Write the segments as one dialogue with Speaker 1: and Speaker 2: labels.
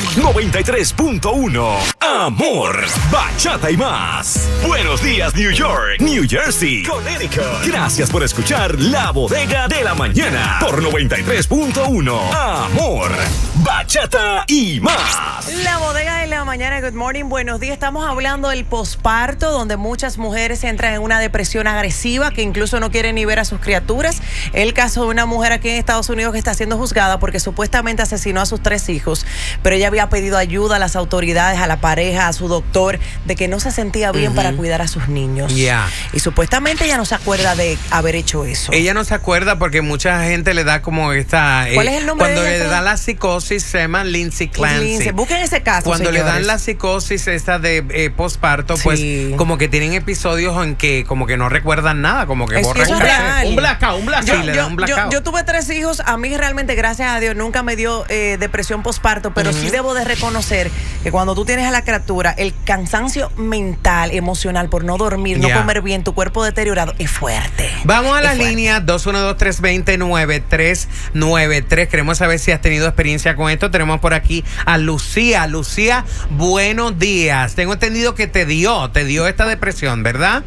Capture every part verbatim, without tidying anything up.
Speaker 1: noventa y tres punto uno. Amor, bachata y más. Buenos días, New York, New Jersey, Connecticut. Gracias por escuchar La Bodega de la Mañana por noventa y tres punto uno. Amor, bachata y más.
Speaker 2: La Bodega de la Mañana, good morning, buenos días. Estamos hablando del posparto, donde muchas mujeres entran en una depresión agresiva que incluso no quieren ni ver a sus criaturas. El caso de una mujer aquí en Estados Unidos que está siendo juzgada porque supuestamente asesinó a sus tres hijos, pero ella había pedido ayuda a las autoridades, a la pareja, a su doctor, de que no se sentía bien uh-huh. para cuidar a sus niños.
Speaker 3: Yeah.
Speaker 2: Y supuestamente ella no se acuerda de haber hecho eso.
Speaker 3: Ella no se acuerda porque mucha gente le da como esta...
Speaker 2: ¿Cuál eh, es el nombre
Speaker 3: Cuando
Speaker 2: de ella?
Speaker 3: le da la psicosis, se llama Lindsay Clancy.
Speaker 2: Lindsay. Busquen ese caso,
Speaker 3: Cuando
Speaker 2: señores.
Speaker 3: le dan la psicosis esta de eh, posparto,
Speaker 2: Sí.
Speaker 3: pues como que tienen episodios en que como que no recuerdan nada, como que
Speaker 2: Es-
Speaker 3: borran
Speaker 2: eso es
Speaker 3: un black-
Speaker 2: real.
Speaker 3: un blackout, un blackout.
Speaker 2: Yo,
Speaker 3: Sí, le
Speaker 2: yo-
Speaker 3: da un
Speaker 2: yo-
Speaker 3: blackout.
Speaker 2: yo tuve tres hijos, a mí realmente, gracias a Dios, nunca me dio eh, depresión posparto, pero uh-huh. sí debo de reconocer que cuando tú tienes a la criatura, el cansancio mental, emocional, por no dormir,
Speaker 3: Yeah.
Speaker 2: no comer bien, tu cuerpo deteriorado, es fuerte.
Speaker 3: Vamos a
Speaker 2: Es
Speaker 3: las
Speaker 2: fuerte.
Speaker 3: líneas dos uno dos, tres dos cero, nueve tres nueve tres. Queremos saber si has tenido experiencia con esto. Tenemos por aquí a Lucía. Lucía, buenos días. Tengo entendido que te dio, te dio esta depresión, ¿verdad?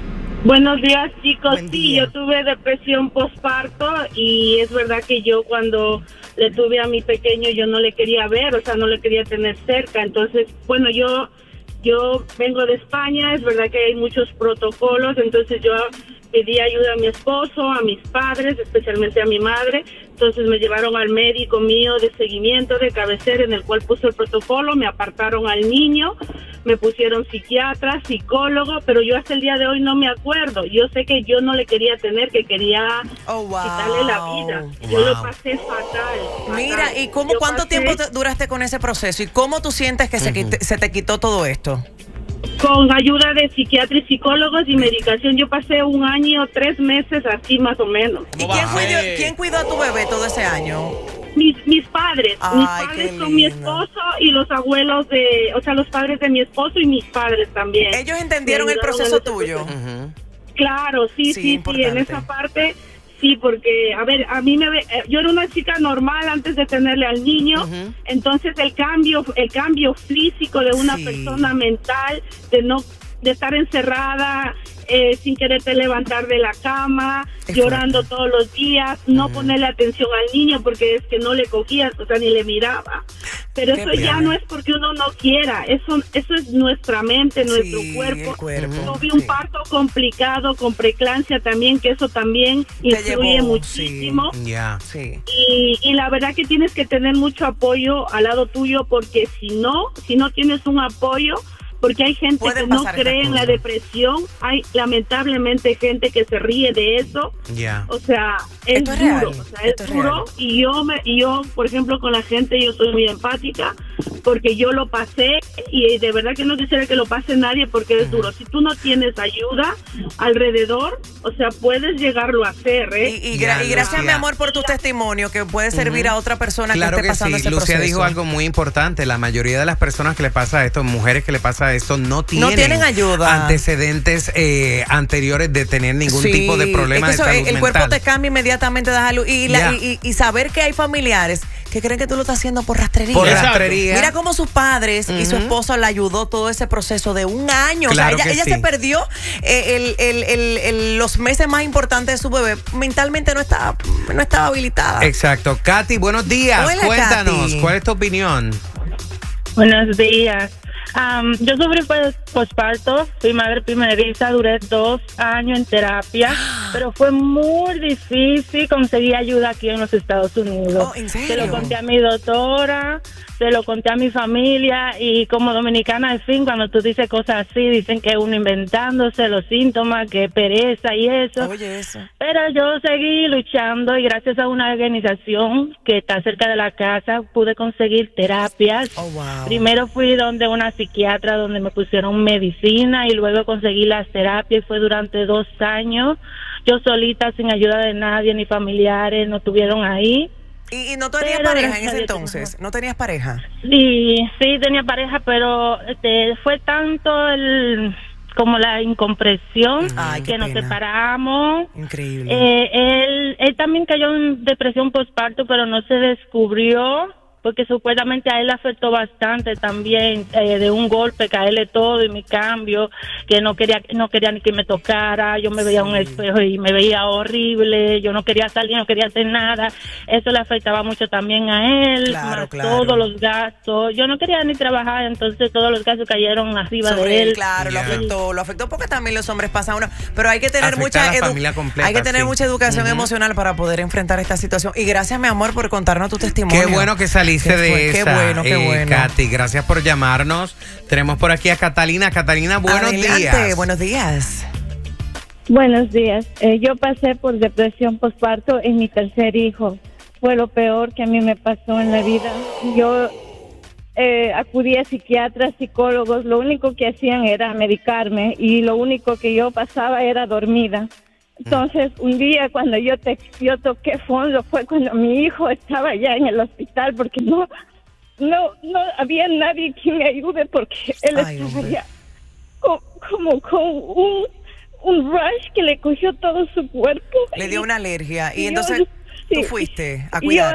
Speaker 4: Buenos días, chicos.
Speaker 2: Buen
Speaker 4: Sí,
Speaker 2: día.
Speaker 4: yo tuve depresión postparto y es verdad que yo cuando le tuve a mi pequeño yo no le quería ver, o sea, no le quería tener cerca. Entonces, bueno, yo yo vengo de España, es verdad que hay muchos protocolos, entonces yo pedí ayuda a mi esposo, a mis padres, especialmente a mi madre. Entonces me llevaron al médico mío de seguimiento, de cabecera, en el cual puso el protocolo, me apartaron al niño, me pusieron psiquiatra, psicólogo, pero yo hasta el día de hoy no me acuerdo. Yo sé que yo no le quería tener, que quería
Speaker 2: Oh, wow.
Speaker 4: quitarle la vida. Yo
Speaker 3: Wow.
Speaker 4: lo pasé fatal.
Speaker 2: Mira,
Speaker 4: fatal.
Speaker 2: ¿y cómo,
Speaker 4: Yo
Speaker 2: cuánto
Speaker 4: pasé-
Speaker 2: tiempo te- duraste con ese proceso? ¿Y cómo tú sientes que se, quite- se te quitó todo esto?
Speaker 4: Con ayuda de psiquiatra y psicólogos y medicación, yo pasé un año, tres meses así más o menos.
Speaker 2: ¿Y quién cuidó, quién cuidó a tu bebé todo ese año?
Speaker 4: Mis, mis padres,
Speaker 2: Ay,
Speaker 4: mis
Speaker 2: qué
Speaker 4: padres son mi
Speaker 2: lindo.
Speaker 4: esposo y los abuelos de, o sea, los padres de mi esposo y mis padres también.
Speaker 2: ¿Ellos entendieron
Speaker 4: Me
Speaker 2: el
Speaker 4: ayudaron
Speaker 2: proceso
Speaker 4: en ese
Speaker 2: tuyo?
Speaker 4: proceso. Claro, sí,
Speaker 2: Sí,
Speaker 4: sí, sí,
Speaker 2: importante.
Speaker 4: en esa parte sí, porque, a ver, a mí me ve, eh, yo era una chica normal antes de tenerle al niño,
Speaker 2: Ujú.
Speaker 4: entonces el cambio, el cambio físico de una
Speaker 2: Sí.
Speaker 4: persona mental, de no, de estar encerrada, eh, sin quererte levantar de la cama,
Speaker 2: Es
Speaker 4: llorando
Speaker 2: fuerte.
Speaker 4: todos los días, no ponerle atención al niño porque es que no le cogías, o sea, ni le miraba. Pero
Speaker 2: Qué
Speaker 4: eso ya
Speaker 2: pena.
Speaker 4: no es porque uno no quiera, eso, eso es nuestra mente, nuestro
Speaker 2: Sí,
Speaker 4: cuerpo.
Speaker 2: el cuerpo.
Speaker 4: Tuve un
Speaker 2: Sí.
Speaker 4: parto complicado con preeclampsia también, que eso también
Speaker 2: Te
Speaker 4: influye
Speaker 2: llevó,
Speaker 4: muchísimo.
Speaker 3: Ya.
Speaker 2: Sí.
Speaker 4: Y, y la verdad que tienes que tener mucho apoyo al lado tuyo, porque si no, si no tienes un apoyo, porque hay gente
Speaker 2: Pueden
Speaker 4: que no
Speaker 2: pasar estas
Speaker 4: cree en la
Speaker 2: cosas.
Speaker 4: depresión, hay lamentablemente gente que se ríe de eso.
Speaker 3: Ya.
Speaker 4: O sea, es
Speaker 2: Esto es
Speaker 4: duro,
Speaker 2: real,
Speaker 4: o sea,
Speaker 2: esto
Speaker 4: es
Speaker 2: es
Speaker 4: duro.
Speaker 2: real.
Speaker 4: Y yo, me, y yo, por ejemplo, con la gente, yo soy muy empática, porque yo lo pasé y de verdad que no quisiera que lo pase nadie, porque es duro. Si tú no tienes ayuda alrededor, o sea, puedes llegarlo a hacer, ¿eh?
Speaker 2: Y, y,
Speaker 3: Ya,
Speaker 2: gra- y gracias,
Speaker 3: Lucía.
Speaker 2: mi amor, por tu testimonio, que puede servir a otra persona
Speaker 3: Claro
Speaker 2: que
Speaker 3: que
Speaker 2: esté pasando
Speaker 3: sí.
Speaker 2: ese
Speaker 3: Lucía
Speaker 2: proceso.
Speaker 3: dijo algo muy importante. La mayoría de las personas que le pasa esto, mujeres que le pasa esto, no tienen,
Speaker 2: tienen ayuda.
Speaker 3: antecedentes eh, anteriores de tener ningún
Speaker 2: Sí,
Speaker 3: tipo de problema
Speaker 2: es que
Speaker 3: de
Speaker 2: eso,
Speaker 3: salud
Speaker 2: el cuerpo
Speaker 3: mental.
Speaker 2: te cambia inmediatamente, da salud. Y, la-
Speaker 3: Ya.
Speaker 2: y, y- y saber que hay familiares que creen que tú lo estás haciendo por rastrería.
Speaker 3: Por
Speaker 5: Exacto.
Speaker 3: rastrería.
Speaker 2: Mira cómo sus padres y su
Speaker 3: Ujú.
Speaker 2: esposo la ayudó todo ese proceso de un año.
Speaker 3: Claro
Speaker 2: o sea,
Speaker 3: que
Speaker 2: ella, ella
Speaker 3: sí.
Speaker 2: se perdió eh, el, el- el- el- los meses más importantes de su bebé. Mentalmente no estaba, no estaba habilitada.
Speaker 3: Exacto. Katy, buenos días.
Speaker 2: Hola,
Speaker 3: Cuéntanos,
Speaker 2: Katy.
Speaker 3: ¿cuál es tu opinión?
Speaker 6: Buenos días. Am, yo sufrí pues, posparto, fui madre primeriza, duré dos años en terapia, pero fue muy difícil conseguir ayuda aquí en los Estados Unidos.
Speaker 2: Oh, ¿en serio?
Speaker 6: Se lo conté a mi doctora, se lo conté a mi familia, y como dominicana, al fin, cuando tú dices cosas así, dicen que uno inventándose los síntomas, que pereza y eso.
Speaker 2: Oye, eso.
Speaker 6: Pero yo seguí luchando y gracias a una organización que está cerca de la casa pude conseguir terapias.
Speaker 2: Oh, wow.
Speaker 6: Primero fui donde una psiquiatra donde me pusieron medicina y luego conseguí las terapias y fue durante dos años. Yo solita, sin ayuda de nadie, ni familiares, no estuvieron ahí.
Speaker 2: ¿Y, y no tenías
Speaker 6: Pero
Speaker 2: pareja en
Speaker 6: gracias a
Speaker 2: ese
Speaker 6: Dios,
Speaker 2: entonces? ¿No tenías pareja?
Speaker 6: Sí, sí tenía pareja, pero este, fue tanto el como la incomprensión
Speaker 2: Ay, qué
Speaker 6: que nos
Speaker 2: pena.
Speaker 6: separamos.
Speaker 2: Increíble.
Speaker 6: Eh, él, él también cayó en depresión postparto, pero no se descubrió porque supuestamente a él le afectó bastante también, eh, de un golpe, caerle todo y mi cambio, que no quería no quería ni que me tocara, yo me veía en un espejo y me veía horrible, yo no quería salir, no quería hacer nada, eso le afectaba mucho también a él,
Speaker 2: Claro,
Speaker 6: más
Speaker 2: claro.
Speaker 6: todos los gastos, yo no quería ni trabajar, entonces todos los gastos cayeron arriba
Speaker 2: Sobre
Speaker 6: de él.
Speaker 2: él, claro,
Speaker 3: Yeah.
Speaker 2: lo afectó, lo afectó porque también los hombres pasan uno, pero hay que tener
Speaker 3: Afecta
Speaker 2: mucha
Speaker 3: a la
Speaker 2: edu-
Speaker 3: familia completa,
Speaker 2: hay que tener
Speaker 3: sí.
Speaker 2: mucha educación
Speaker 3: Ujú.
Speaker 2: emocional para poder enfrentar esta situación. Y gracias, mi amor, por contarnos tu testimonio.
Speaker 3: Qué bueno que saliste
Speaker 2: Qué
Speaker 3: de
Speaker 2: fue-
Speaker 3: esa.
Speaker 2: Qué bueno, qué
Speaker 3: eh,
Speaker 2: bueno.
Speaker 3: Katy, gracias por llamarnos. Tenemos por aquí a Catalina. Catalina, buenos
Speaker 2: Adelante,
Speaker 3: días.
Speaker 2: buenos días.
Speaker 5: Buenos días. Eh, yo pasé por depresión postparto en mi tercer hijo. Fue lo peor que a mí me pasó en la vida. Yo eh, acudí a psiquiatras, psicólogos. Lo único que hacían era medicarme y lo único que yo pasaba era dormida. Entonces, un día cuando yo, te, yo toqué fondo fue cuando mi hijo estaba ya en el hospital porque no, no, no había nadie que me ayude porque él
Speaker 2: Ay,
Speaker 5: estaba
Speaker 2: hombre.
Speaker 5: ya co- como con un, un rush que le cogió todo su cuerpo.
Speaker 2: Le dio una alergia y
Speaker 5: Y yo-
Speaker 2: entonces tú
Speaker 5: sí.
Speaker 2: fuiste a
Speaker 5: Y yo
Speaker 2: cuidar.